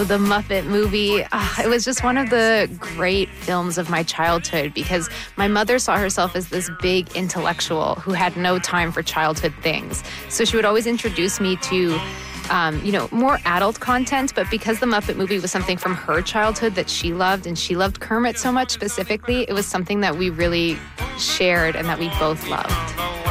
Oh, the Muppet movie. It was just one of the great films of my childhood because my mother saw herself as this big intellectual who had no time for childhood things. So she would always introduce me to more adult content, but because the Muppet movie was something from her childhood that she loved, and she loved Kermit so much specifically, it was something that we really shared and that we both loved.